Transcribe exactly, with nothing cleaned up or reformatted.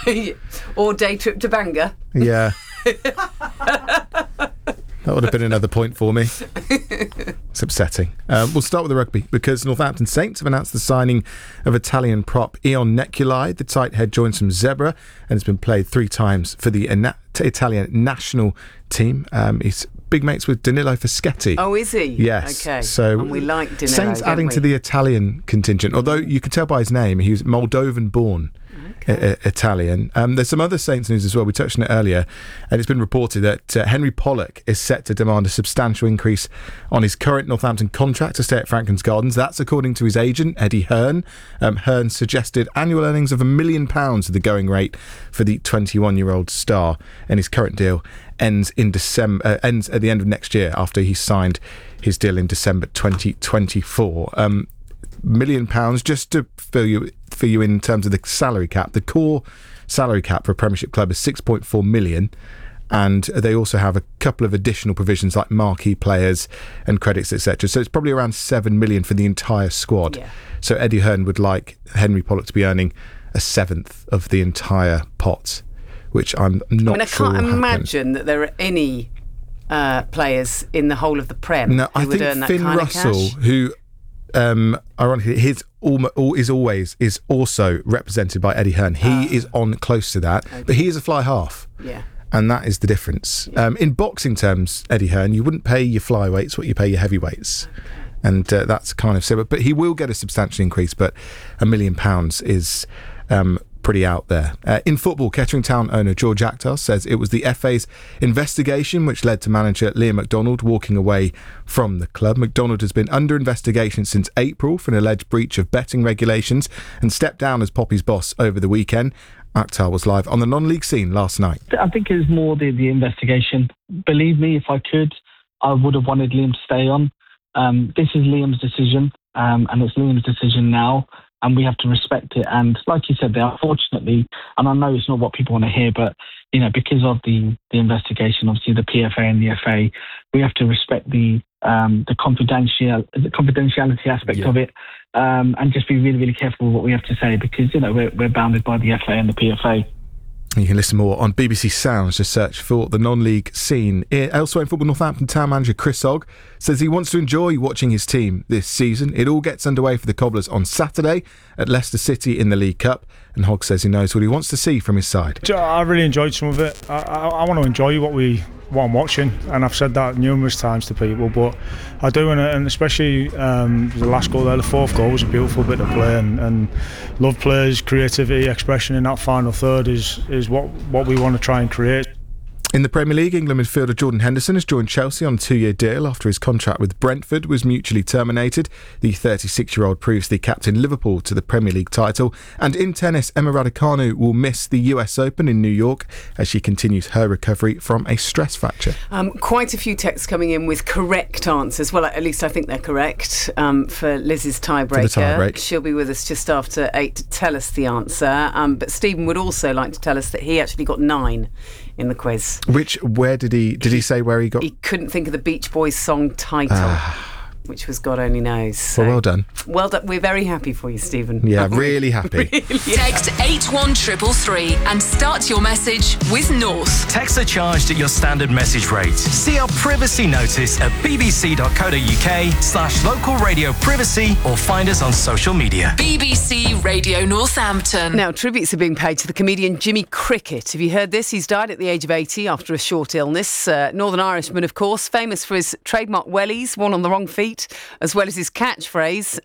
Or day trip to Bangor. Yeah. That would have been another point for me. It's upsetting. Um, we'll start with the rugby because Northampton Saints have announced the signing of Italian prop Ion Neculi. The tight head joins from Zebra and has been played three times for the Ina- Italian national team. Um, he's big mates with Danilo Fischetti. Oh, is he? Yes. Okay. So and we like Danilo, Saints don't adding we? to the Italian contingent, although you can tell by his name, he was Moldovan born. Okay. I- Italian. Um, there's some other Saints news as well. We touched on it earlier, and it's been reported that uh, Henry Pollock is set to demand a substantial increase on his current Northampton contract to stay at Franklin's Gardens. That's according to his agent, Eddie Hearn. Um, Hearn suggested annual earnings of a million pounds, the going rate for the twenty-one-year-old star, and his current deal ends in December. Uh, ends at the end of next year after he signed his deal in December twenty twenty-four. Um, million pounds, just to fill you for you in terms of the salary cap. The core salary cap for a Premiership club is six point four million, and they also have a couple of additional provisions like marquee players and credits, et cetera. So it's probably around seven million for the entire squad. Yeah. So Eddie Hearn would like Henry Pollock to be earning a seventh of the entire pot, which I'm not I mean, I sure can't will happen. imagine that there are any uh, players in the whole of the Prem No, who I would think earn that Finn kind Russell, of cash. who um, ironically his almo- all is always is also represented by Eddie Hearn. He Ah. is on close to that, Okay. but he is a fly half. Yeah. And that is the difference. Um, in boxing terms, Eddie Hearn, you wouldn't pay your flyweights what you pay your heavyweights. Okay. And uh, that's kind of similar. But he will get a substantial increase, but a million pounds is um, pretty out there. Uh, in football, Kettering Town owner George Akhtar says it was the F A's investigation which led to manager Liam MacDonald walking away from the club. MacDonald has been under investigation since April for an alleged breach of betting regulations and stepped down as Poppy's boss over the weekend. Akhtar was live on the non-league scene last night. I think it was more the, the investigation. Believe me, if I could, I would have wanted Liam to stay on. Um, this is Liam's decision, um, and it's Liam's decision now, and we have to respect it. And like you said, there, unfortunately, and I know it's not what people want to hear, but you know, because of the, the investigation, obviously the P F A and the F A, we have to respect the um, the confidential the confidentiality aspect Yeah. of it, um, and just be really, really careful with what we have to say, because you know we're we're bounded by the F A and the P F A. You can listen more on B B C Sounds. Just search for the non-league scene. Elsewhere in football, Northampton Town manager Chris Ogg says he wants to enjoy watching his team this season. It all gets underway for the Cobblers on Saturday at Leicester City in the League Cup, and Hogg says he knows what he wants to see from his side. I really enjoyed some of it. I, I, I want to enjoy what we what I'm watching, and I've said that numerous times to people, but I do, and, and especially um, the last goal there, the fourth goal was a beautiful bit of play, and, and love players, creativity, expression in that final third is is what, what we want to try and create. In the Premier League, England midfielder Jordan Henderson has joined Chelsea on a two-year deal after his contract with Brentford was mutually terminated. The thirty-six-year-old previously captained Liverpool to the Premier League title. And in tennis, Emma Raducanu will miss the U S Open in New York as she continues her recovery from a stress fracture. Um, quite a few texts coming in with correct answers. Well, at least I think they're correct um, for Liz's tiebreaker. tie-break. She'll be with us just after eight to tell us the answer. Um, but Stephen would also like to tell us that he actually got nine in the quiz. Which, where did he, did he say where he got? He couldn't think of the Beach Boys song title, which was God only knows. So, Well, well done. Well done. We're very happy for you, Stephen. Yeah, Aren't we? really happy. Text eight one three three and start your message with North. Texts are charged at your standard message rate. See our privacy notice at bbc.co.uk slash local radio privacy or find us on social media. B B C Radio Northampton. Now, tributes are being paid to the comedian Jimmy Cricket. Have you heard this? He's died at the age of eighty after a short illness. Uh, Northern Irishman, of course, famous for his trademark wellies, one on the wrong feet, as well as his catchphrase,